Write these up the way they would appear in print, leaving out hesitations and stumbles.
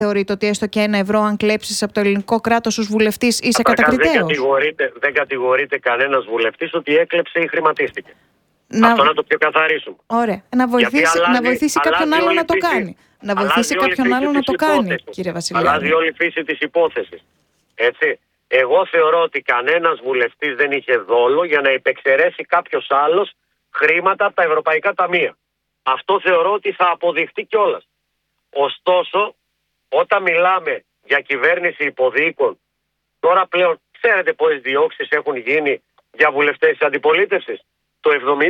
θεωρείτε ότι έστω και 1 ευρώ, αν κλέψεις από το ελληνικό κράτος ως βουλευτής, είσαι κατακριτέος? Δεν κατηγορείται κανένας βουλευτής ότι έκλεψε ή χρηματίστηκε. Αυτό να το ξεκαθαρίσουμε. Ωραία. Να βοηθήσει κάποιον άλλο να το κάνει. Να βοηθήσει κάποιον άλλο να το κάνει, κύριε Βασιλιάδη. Αλλάζει όλη η φύση της υπόθεσης. Έτσι. Εγώ θεωρώ ότι κανένας βουλευτής δεν είχε δόλο για να υπεξαιρέσει κάποιος άλλος χρήματα από τα ευρωπαϊκά ταμεία. Αυτό θεωρώ ότι θα αποδειχτεί κιόλας. Ωστόσο, όταν μιλάμε για κυβέρνηση υποδίκων, τώρα πλέον ξέρετε πόσες διώξεις έχουν γίνει για βουλευτές της αντιπολίτευσης? Το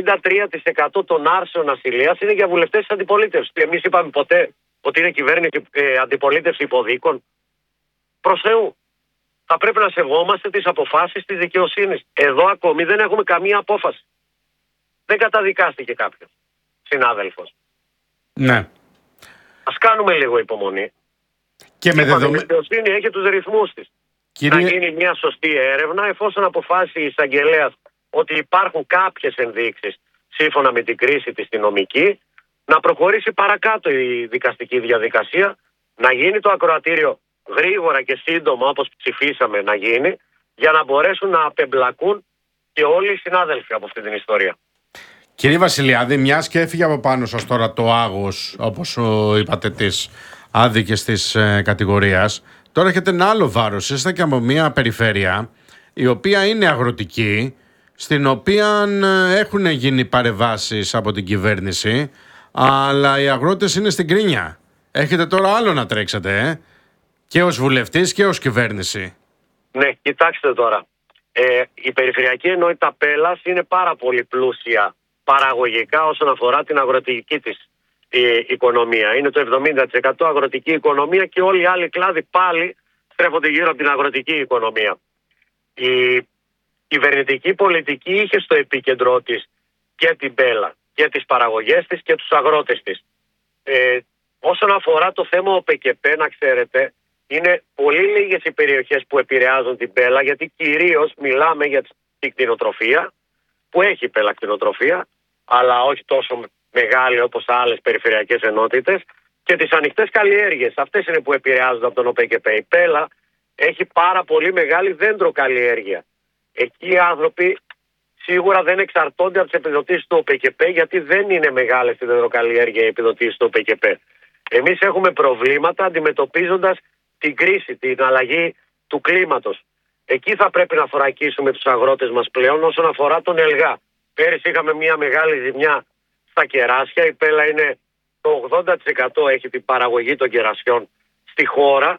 73% των άρσεων ασυλίας είναι για βουλευτές της αντιπολίτευσης. Εμείς είπαμε ποτέ ότι είναι κυβέρνηση αντιπολίτευση υποδίκων? Προς Θεού. Θα πρέπει να σεβόμαστε τις αποφάσεις της δικαιοσύνης. Εδώ ακόμη δεν έχουμε καμία απόφαση. Δεν καταδικάστηκε κάποιος συνάδελφος. Ναι. Ας κάνουμε λίγο υπομονή. Και με η δικαιοσύνη έχει τους ρυθμούς της. Να γίνει μια σωστή έρευνα, εφόσον αποφάσισε η εισαγγελέας ότι υπάρχουν κάποιες ενδείξεις σύμφωνα με την κρίση της στη νομική, να προχωρήσει παρακάτω η δικαστική διαδικασία, να γίνει το ακροατήριο γρήγορα και σύντομα όπως ψηφίσαμε να γίνει, για να μπορέσουν να απεμπλακούν και όλοι οι συνάδελφοι από αυτή την ιστορία. Κύριε Βασιλιάδη, μιας και έφυγε από πάνω σας τώρα το άγος, όπως είπατε, της άδικης της κατηγορίας, τώρα έχετε ένα άλλο βάρος. Είστε και από μια περιφέρεια η οποία είναι αγροτική, στην οποία έχουν γίνει παρεμβάσεις από την κυβέρνηση, αλλά οι αγρότες είναι στην κρίνια. Έχετε τώρα άλλο να τρέξετε, και ως βουλευτής και ως κυβέρνηση. Ναι, κοιτάξτε τώρα. Η περιφερειακή ενότητα Πέλας είναι πάρα πολύ πλούσια παραγωγικά όσον αφορά την αγροτική της οικονομία. Είναι το 70% αγροτική οικονομία και όλοι οι άλλοι κλάδοι πάλι στρέφονται γύρω από την αγροτική οικονομία. Η κυβερνητική πολιτική είχε στο επίκεντρό της και την Πέλα και τις παραγωγές της και τους αγρότες της. Όσον αφορά το θέμα ΟΠΕΚΕΠΕ, να ξέρετε, είναι πολύ λίγες οι περιοχές που επηρεάζουν την Πέλα, γιατί κυρίως μιλάμε για την κτηνοτροφία, που έχει η Πέλα κτηνοτροφία, αλλά όχι τόσο μεγάλη όπως άλλες περιφερειακές ενότητες, και τις ανοιχτές καλλιέργειες. Αυτές είναι που επηρεάζονται από τον ΟΠΕΚΕΠΕ. Η Πέλα έχει πάρα πολύ μεγάλη δέντροκαλλιέργεια. Εκεί οι άνθρωποι σίγουρα δεν εξαρτώνται από τις επιδοτήσεις του ΟΠΕΚΕΠΕ, γιατί δεν είναι μεγάλες η δεντροκαλλιέργεια οι επιδοτήσεις του ΟΠΕΚΕΠΕ. Εμείς έχουμε προβλήματα αντιμετωπίζοντας την κρίση, την αλλαγή του κλίματος. Εκεί θα πρέπει να θωρακίσουμε τους αγρότες μας πλέον όσον αφορά τον ΕΛΓΑ. Πέρυσι είχαμε μια μεγάλη ζημιά στα κεράσια. Η Πέλα είναι το 80% έχει την παραγωγή των κερασιών στη χώρα,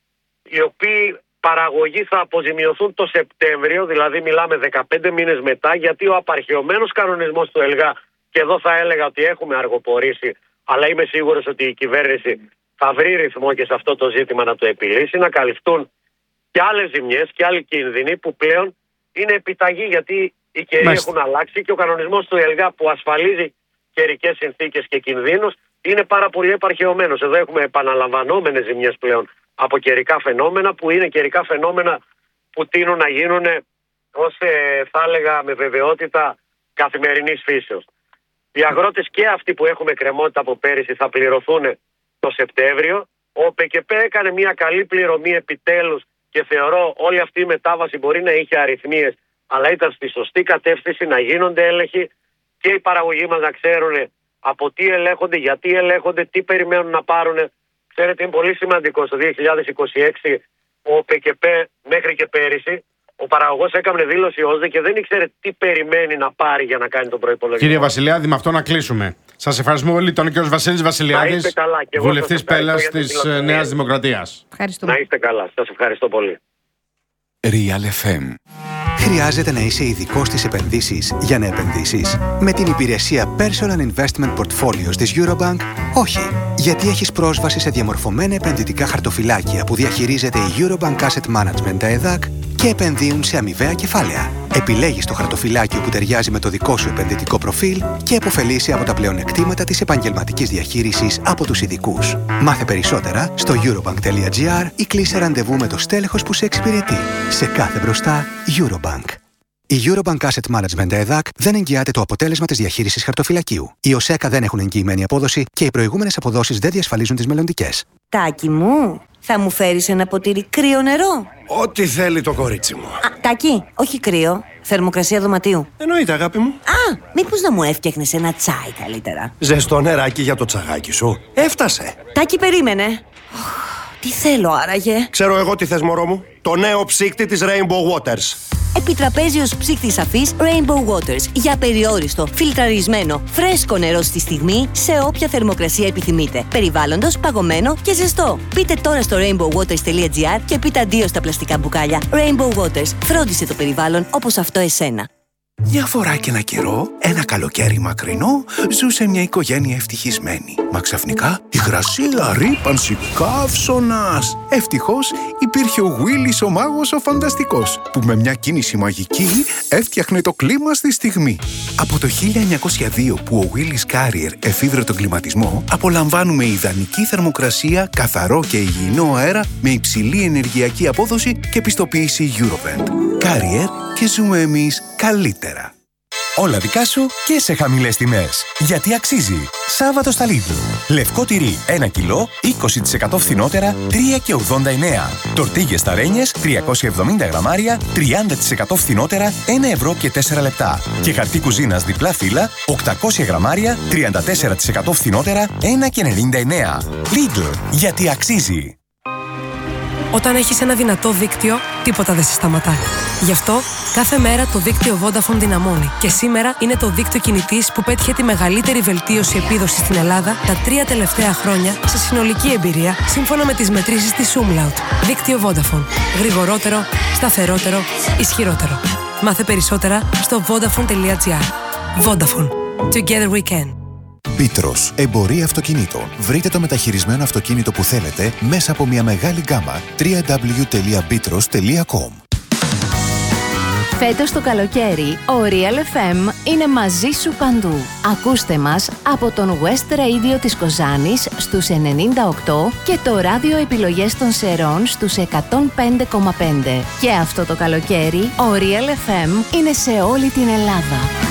οι οποίοι παραγωγοί θα αποζημιωθούν το Σεπτέμβριο, δηλαδή μιλάμε 15 μήνες μετά, γιατί ο απαρχαιωμένος κανονισμός του ΕΛΓΑ, και εδώ θα έλεγα ότι έχουμε αργοπορήσει, αλλά είμαι σίγουρος ότι η κυβέρνηση θα βρει ρυθμό και σε αυτό το ζήτημα να το επιλύσει, να καλυφθούν και άλλες ζημιές και άλλοι κίνδυνοι που πλέον είναι επιταγή, γιατί οι καιροί έχουν αλλάξει και ο κανονισμός του ΕΛΓΑ που ασφαλίζει καιρικές συνθήκες και κινδύνους είναι πάρα πολύ επαρχαιωμένος. Εδώ έχουμε επαναλαμβανόμενες ζημιές πλέον από καιρικά φαινόμενα, που είναι καιρικά φαινόμενα που τείνουν να γίνουν ως θα έλεγα με βεβαιότητα καθημερινής φύσεως. Οι αγρότες και αυτοί που έχουμε κρεμότητα από πέρυσι θα πληρωθούν το Σεπτέμβριο. Ο ΟΠΕΚΕΠΕ έκανε μια καλή πληρωμή επιτέλους και θεωρώ όλη αυτή η μετάβαση μπορεί να είχε αριθμίες, αλλά ήταν στη σωστή κατεύθυνση, να γίνονται έλεγχοι και οι παραγωγοί μας να ξέρουν από τι ελέγχονται, γιατί ελέγχονται, τι περιμένουν να πάρουν. Ξέρετε, είναι πολύ σημαντικό. Στο 2026 ο ΟΠΕΚΕΠΕ μέχρι και πέρυσι ο παραγωγός έκανε δήλωση ΩΣΔΕ και δεν ήξερε τι περιμένει να πάρει για να κάνει τον προϋπολογισμό. Κύριε Βασιλιάδη, με αυτό να κλείσουμε. Σας ευχαριστούμε πολύ. Τον κ. Βασίλης Βασιλιάδης, βουλευτής Πέλας της Νέας Δημοκρατίας. Ευχαριστούμε. Να είστε καλά. Σας ευχαριστώ πολύ. Real FM. Χρειάζεται να είσαι ειδικός στις επενδύσεις για να επενδύσεις? Με την υπηρεσία Personal Investment Portfolios της Eurobank, όχι. Γιατί έχεις πρόσβαση σε διαμορφωμένα επενδυτικά χαρτοφυλάκια που διαχειρίζεται η Eurobank Asset Management, τα ΕΔΑΚ, και επενδύουν σε αμοιβαία κεφάλαια. Επιλέγεις το χαρτοφυλάκιο που ταιριάζει με το δικό σου επενδυτικό προφίλ και επωφελείσαι από τα πλεονεκτήματα της επαγγελματικής διαχείρισης από τους ειδικούς. Μάθε περισσότερα στο eurobank.gr ή κλείσε ραντεβού με το στέλεχος που σε εξυπηρετεί. Σε κάθε μπροστά, Eurobank. Η Eurobank Asset Management ΕΔΑΚ δεν εγγυάται το αποτέλεσμα της διαχείρισης χαρτοφυλακίου. Οι ΟΣΕΚΑ δεν έχουν εγγυημένη απόδοση και οι προηγούμενες αποδόσεις δεν διασφαλίζουν τις μελλοντικές. Τάκη μου, θα μου φέρεις ένα ποτήρι κρύο νερό? Ό,τι θέλει το κορίτσι μου. Τάκη, όχι κρύο. Θερμοκρασία δωματίου. Εννοείται, αγάπη μου. Μήπως να μου έφτιαχνες ένα τσάι καλύτερα? Ζεστό νεράκι για το τσαγάκι σου. Έφτασε. Τάκη, περίμενε. Τι θέλω άραγε? Ξέρω εγώ τι θες, μωρό μου. Το νέο ψύκτη της Rainbow Waters. Επιτραπέζιος ψύκτης αφής Rainbow Waters. Για περιόριστο, φιλτραρισμένο, φρέσκο νερό στη στιγμή, σε όποια θερμοκρασία επιθυμείτε. Περιβάλλοντος, παγωμένο και ζεστό. Πείτε τώρα στο rainbowwaters.gr και πείτε αντίο στα πλαστικά μπουκάλια. Rainbow Waters. Φρόντισε το περιβάλλον όπως αυτό εσένα. Μια φορά και ένα καιρό, ένα καλοκαίρι μακρινό, ζούσε μια οικογένεια ευτυχισμένη. Μα ξαφνικά υγρασία, ρύπανση, καύσωνας. Ευτυχώς υπήρχε ο Willis ο μάγος ο φανταστικός, που με μια κίνηση μαγική έφτιαχνε το κλίμα στη στιγμή. Από το 1902 που ο Willis Carrier εφήβρε τον κλιματισμό, απολαμβάνουμε ιδανική θερμοκρασία, καθαρό και υγιεινό αέρα με υψηλή ενεργειακή απόδοση και πιστοποίηση Eurovent. Carrier, και ζούμε εμείς καλύτερα. Όλα δικά σου και σε χαμηλές τιμές. Γιατί αξίζει. Σάββατο στα Lidl. Λευκό τυρί 1 κιλό, 20% φθηνότερα, 3,89. Τορτίγες ταρένιες 370 γραμμάρια, 30% φθηνότερα, 1 ευρώ και 4 λεπτά. Και χαρτί κουζίνας διπλά φύλλα, 800 γραμμάρια, 34% φθηνότερα, 1,99. Lidl. Γιατί αξίζει. Όταν έχεις ένα δυνατό δίκτυο, τίποτα δεν σε σταματά. Γι' αυτό, κάθε μέρα το δίκτυο Vodafone δυναμώνει. Και σήμερα είναι το δίκτυο κινητής που πέτυχε τη μεγαλύτερη βελτίωση επίδοσης στην Ελλάδα τα 3 τελευταία χρόνια σε συνολική εμπειρία, σύμφωνα με τις μετρήσεις της Umlaut. Δίκτυο Vodafone. Γρηγορότερο, σταθερότερο, ισχυρότερο. Μάθε περισσότερα στο vodafone.gr. Vodafone. Together we can. Πίτρος, εμπορία αυτοκινήτων. Βρείτε το μεταχειρισμένο αυτοκίνητο που θέλετε μέσα από μια μεγάλη γκάμα. www.bitros.com. Φέτος το καλοκαίρι, ο Real FM είναι μαζί σου παντού. Ακούστε μας από τον West Radio της Κοζάνης στους 98 και το ράδιο επιλογές των Σερών στους 105,5. Και αυτό το καλοκαίρι, ο Real FM είναι σε όλη την Ελλάδα.